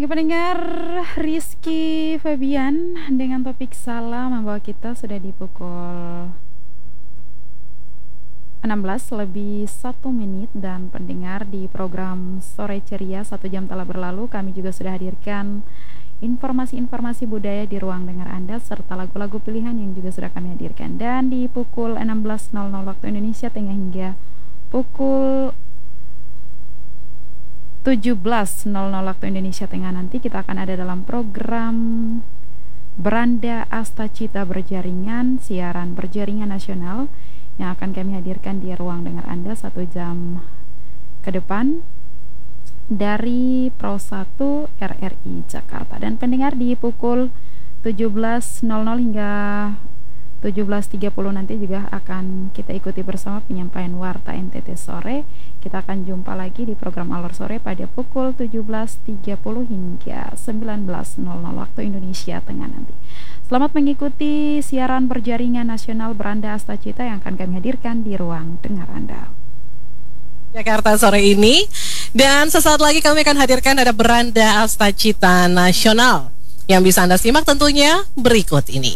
Baik pendengar, Rizky Febian dengan topik salah membawa kita sudah di pukul 16 lebih 1 menit. Dan pendengar, di program Sore Ceria 1 jam telah berlalu, kami juga sudah hadirkan informasi-informasi budaya di ruang dengar Anda serta lagu-lagu pilihan yang juga sudah kami hadirkan. Dan di pukul 16.00 waktu Indonesia Tengah hingga pukul 17.00 waktu Indonesia Tengah nanti kita akan ada dalam program Beranda Asta Cita Berjaringan, siaran berjaringan nasional yang akan kami hadirkan di ruang dengar Anda 1 jam ke depan dari Pro 1 RRI Jakarta. Dan pendengar, di pukul 17.00 hingga 17.30 nanti juga akan kita ikuti bersama penyampaian Warta NTT Sore. Kita akan jumpa lagi di program Alor Sore pada pukul 17.30 hingga 19.00 waktu Indonesia Tengah nanti. Selamat mengikuti siaran berjaringan nasional Beranda Asta Cita yang akan kami hadirkan di ruang dengar Anda Jakarta sore ini. Dan sesaat lagi kami akan hadirkan ada Beranda Asta Cita Nasional yang bisa Anda simak tentunya berikut ini.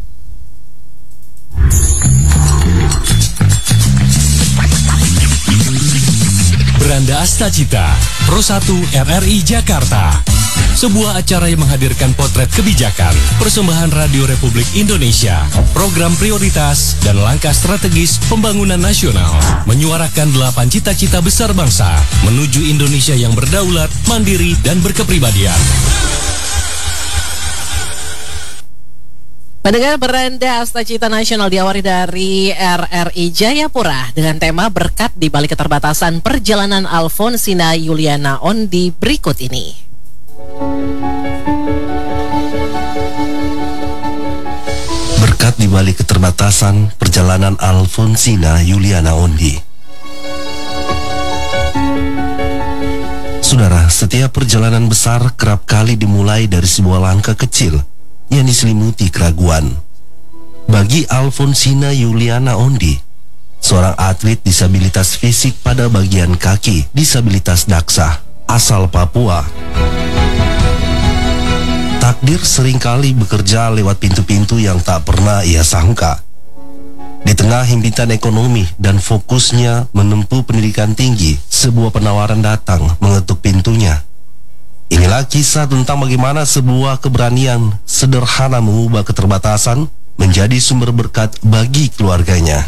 Beranda Asta Cita, Pro 1 RRI Jakarta. Sebuah acara yang menghadirkan potret kebijakan, persembahan Radio Republik Indonesia, program prioritas, dan langkah strategis pembangunan nasional. Menyuarakan 8 cita-cita besar bangsa, menuju Indonesia yang berdaulat, mandiri, dan berkepribadian. Pendengar, Beranda Asta Cita Nasional diawali dari RRI Jayapura dengan tema berkat di balik keterbatasan perjalanan Alfonsina Yuliana Ondi berikut ini. Berkat di balik keterbatasan perjalanan Alfonsina Yuliana Ondi. Saudara, setiap perjalanan besar kerap kali dimulai dari sebuah langkah kecil yang diselimuti keraguan. Bagi Alfonsina Yuliana Ondi, seorang atlet disabilitas fisik pada bagian kaki, disabilitas daksa, asal Papua, takdir seringkali bekerja lewat pintu-pintu yang tak pernah ia sangka. Di tengah himpitan ekonomi dan fokusnya menempuh pendidikan tinggi, sebuah penawaran datang mengetuk pintunya. Inilah kisah tentang bagaimana sebuah keberanian sederhana mengubah keterbatasan menjadi sumber berkat bagi keluarganya.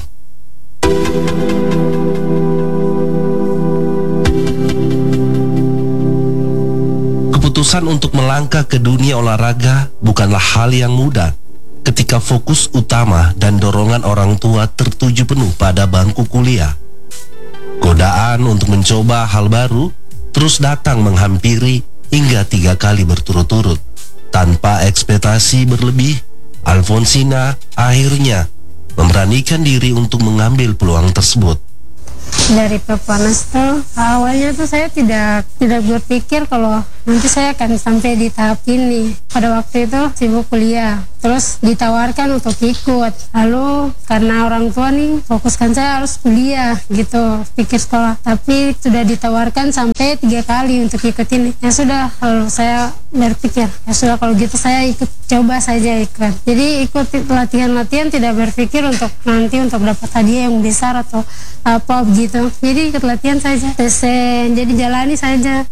Keputusan untuk melangkah ke dunia olahraga bukanlah hal yang mudah ketika fokus utama dan dorongan orang tua tertuju penuh pada bangku kuliah. Godaan untuk mencoba hal baru terus datang menghampiri hingga 3 kali berturut-turut. Tanpa ekspektasi berlebih, Alfonsina akhirnya memberanikan diri untuk mengambil peluang tersebut. Dari pepanas tuh awalnya tuh saya tidak berpikir kalau nanti saya akan sampai di tahap ini. Pada waktu itu sibuk kuliah, terus ditawarkan untuk ikut. Lalu karena orang tua nih fokuskan saya harus kuliah gitu, pikir sekolah. Tapi sudah ditawarkan sampai 3 kali untuk ikut ini. Ya sudah, lalu saya berpikir ya sudah kalau gitu saya ikut, coba saja ikut. Jadi ikut latihan-latihan, tidak berpikir untuk nanti untuk dapat hadiah yang besar atau apa gitu. Jadi ikut latihan saja, jadi jalani saja.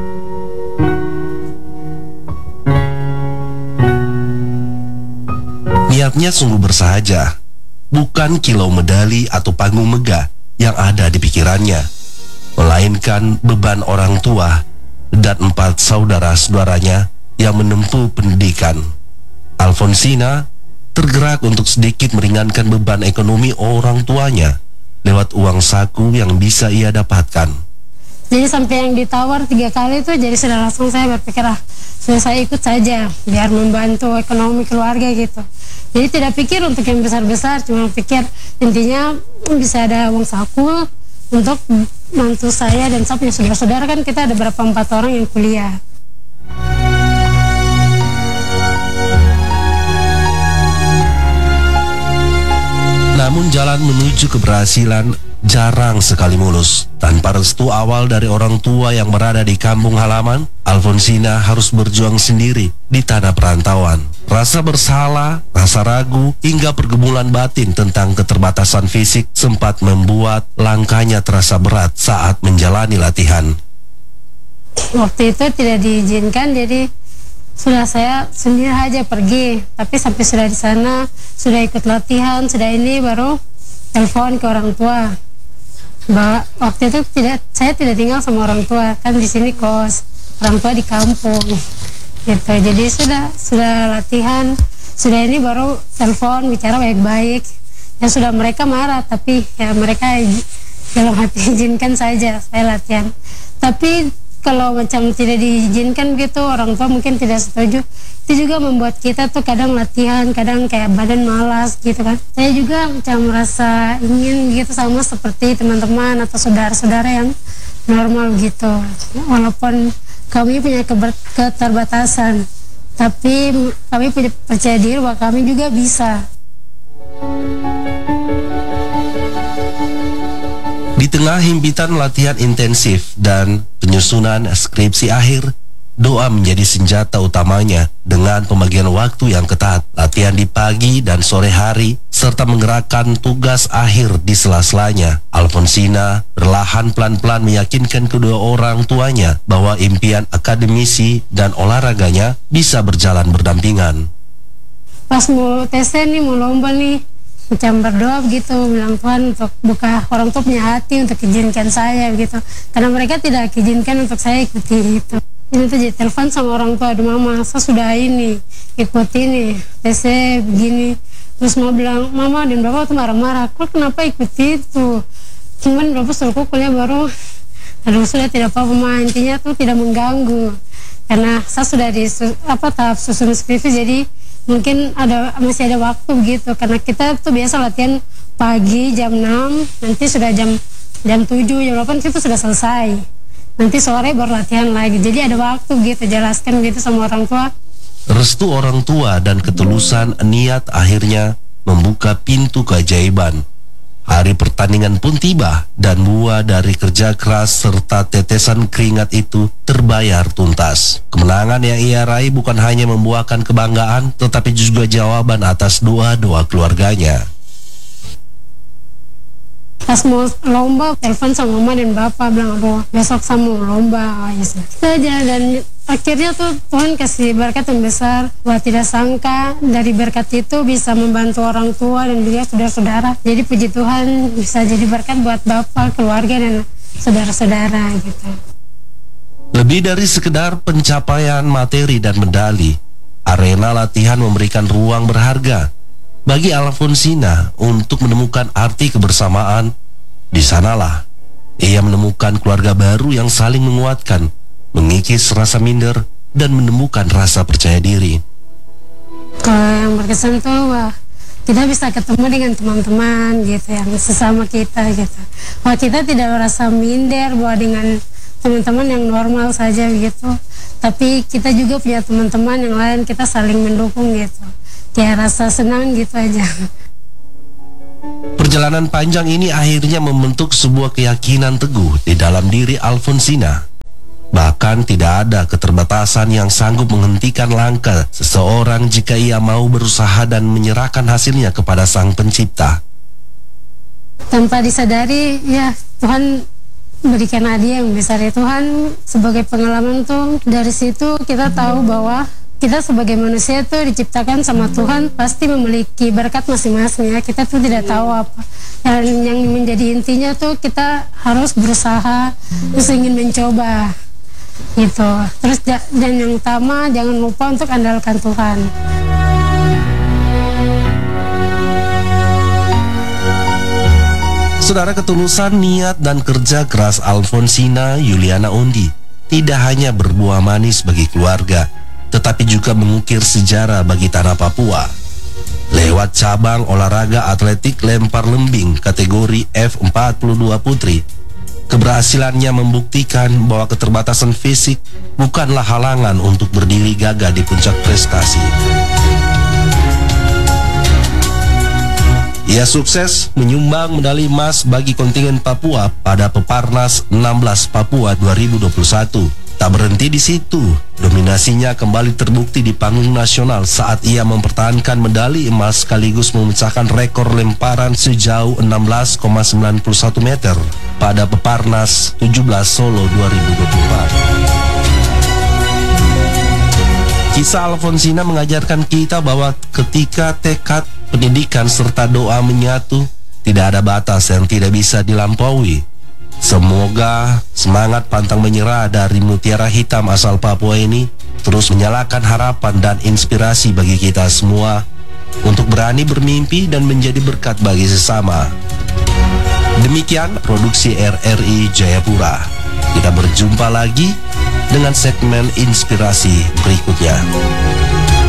Niatnya sungguh bersahaja, bukan kilau medali atau panggung megah yang ada di pikirannya, melainkan beban orang tua dan 4 saudara-saudaranya yang menempuh pendidikan. Alfonsina tergerak untuk sedikit meringankan beban ekonomi orang tuanya lewat uang saku yang bisa ia dapatkan. Jadi sampai yang ditawar 3 kali itu, jadi sudah langsung saya berpikir sudah saya ikut saja biar membantu ekonomi keluarga gitu. Jadi tidak pikir untuk yang besar-besar, cuma pikir intinya bisa ada uang saku untuk mantu saya dan saya punya saudara-saudara, kan kita ada berapa 4 orang yang kuliah. Namun jalan menuju keberhasilan jarang sekali mulus. Tanpa restu awal dari orang tua yang berada di kampung halaman, Alfonsina harus berjuang sendiri di tanah perantauan. Rasa bersalah, rasa ragu, hingga pergumulan batin tentang keterbatasan fisik sempat membuat langkahnya terasa berat saat menjalani latihan. Waktu itu tidak diizinkan, jadi sudah saya sendiri aja pergi. Tapi sampai sudah di sana, sudah ikut latihan, sudah ini baru telepon ke orang tua. Bahwa waktu itu saya tidak tinggal sama orang tua, kan di sini kos, orang tua di kampung gitu. Jadi sudah latihan, sudah ini baru telepon bicara baik-baik. Ya sudah, mereka marah, tapi ya mereka dalam hati izinkan saja saya latihan. Tapi kalau macam tidak diizinkan gitu, orang tua mungkin tidak setuju, itu juga membuat kita tuh kadang latihan, kadang kayak badan malas gitu kan. Saya juga macam merasa ingin gitu sama seperti teman-teman atau saudara-saudara yang normal gitu. Walaupun kami punya keterbatasan, tapi kami punya percaya diri bahwa kami juga bisa. Di tengah himpitan latihan intensif dan penyusunan skripsi akhir, doa menjadi senjata utamanya dengan pembagian waktu yang ketat, latihan di pagi dan sore hari, serta menggerakkan tugas akhir di sela-selanya. Alfonsina perlahan pelan-pelan meyakinkan kedua orang tuanya bahwa impian akademisi dan olahraganya bisa berjalan berdampingan. Pas mau tesnya nih, mau lomba nih, macam berdoa begitu, bilang Tuhan untuk buka orang tua punya hati untuk izinkan saya begitu, karena mereka tidak izinkan untuk saya ikuti itu. Ini tuh jadi telepon sama orang tua, aduh mama, saya sudah ini ikut ini tesnya begini. Terus mau bilang, mama dan bapak tuh marah-marah, kok kenapa ikut itu, cuman bapak suruh kuliah baru. Aduh sudah, tidak apa-apa ma, intinya tuh tidak mengganggu, karena saya sudah di tahap susun skripsi, jadi mungkin masih ada waktu begitu, karena kita tuh biasa latihan pagi jam 6, nanti sudah jam 7, jam 8 itu sudah selesai, nanti sore baru latihan lagi, jadi ada waktu gitu, jelaskan gitu sama orang tua. Restu orang tua dan ketulusan niat akhirnya membuka pintu keajaiban. Hari pertandingan pun tiba dan buah dari kerja keras serta tetesan keringat itu terbayar tuntas. Kemenangan yang ia raih bukan hanya membuahkan kebanggaan, tetapi juga jawaban atas doa-doa keluarganya. Pas mau lomba, telepon sama mama dan bapak, bilang aduh besok saya mau lomba saja, dan akhirnya tuh Tuhan kasih berkat yang besar. Wah, tidak sangka dari berkat itu bisa membantu orang tua dan juga saudara-saudara. Jadi puji Tuhan bisa jadi berkat buat bapak, keluarga dan saudara-saudara gitu. Lebih dari sekedar pencapaian materi dan medali, arena latihan memberikan ruang berharga bagi Alfonsina untuk menemukan arti kebersamaan. Di sanalah ia menemukan keluarga baru yang saling menguatkan, mengikis rasa minder, dan menemukan rasa percaya diri. Kalau yang berkesan tuh, wah, kita bisa ketemu dengan teman-teman gitu yang sesama kita gitu. Wah, kita tidak merasa minder bahwa dengan teman-teman yang normal saja gitu, tapi kita juga punya teman-teman yang lain, kita saling mendukung gitu. Kayak rasa senang gitu aja. Perjalanan panjang ini akhirnya membentuk sebuah keyakinan teguh di dalam diri Alfonsina. Bahkan tidak ada keterbatasan yang sanggup menghentikan langkah seseorang jika ia mau berusaha dan menyerahkan hasilnya kepada Sang Pencipta. Tanpa disadari, ya Tuhan berikan hadiah yang besar ya. Tuhan sebagai pengalaman tuh, dari situ kita tahu bahwa kita sebagai manusia tuh diciptakan sama Tuhan pasti memiliki berkat masing-masing ya. Kita tuh tidak tahu apa. Dan yang menjadi intinya tuh kita harus berusaha, terus ingin mencoba gitu. Terus dan yang utama jangan lupa untuk andalkan Tuhan. Saudara, ketulusan niat dan kerja keras Alfonsina Yuliana Ondi tidak hanya berbuah manis bagi keluarga, tetapi juga mengukir sejarah bagi tanah Papua. Lewat cabang olahraga atletik lempar lembing kategori F42 putri, keberhasilannya membuktikan bahwa keterbatasan fisik bukanlah halangan untuk berdiri gagah di puncak prestasi. Ia sukses menyumbang medali emas bagi kontingen Papua pada Peparnas 16 Papua 2021. Tak berhenti di situ, dominasinya kembali terbukti di panggung nasional saat ia mempertahankan medali emas sekaligus memecahkan rekor lemparan sejauh 16,91 meter pada Peparnas 17 Solo 2024. Kisah Alfonsina mengajarkan kita bahwa ketika tekad, pendidikan serta doa menyatu, tidak ada batas yang tidak bisa dilampaui. Semoga semangat pantang menyerah dari Mutiara Hitam asal Papua ini terus menyalakan harapan dan inspirasi bagi kita semua untuk berani bermimpi dan menjadi berkat bagi sesama. Demikian produksi RRI Jayapura. Kita berjumpa lagi dengan segmen inspirasi berikutnya.